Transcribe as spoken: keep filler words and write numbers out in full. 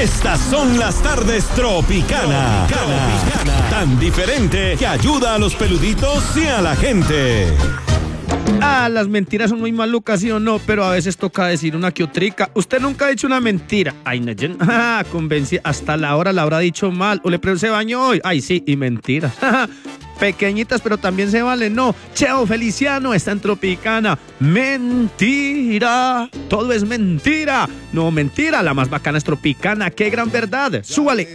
Estas son las tardes Tropicana. Tropicana. Tan diferente que ayuda a los peluditos y a la gente. Ah, las mentiras son muy malucas, ¿sí o no? Pero a veces toca decir una que otrica. Usted nunca ha dicho una mentira. Ay, Neyen, ah, convencí. Hasta la hora la habrá dicho mal. O le pregunto, ¿se bañó hoy? Ay, sí, y mentiras. Pequeñitas, pero también se valen, ¿no? Cheo Feliciano está en Tropicana. Mentira. Todo es mentira. No, mentira. La más bacana es Tropicana. ¡Qué gran verdad! Súbale.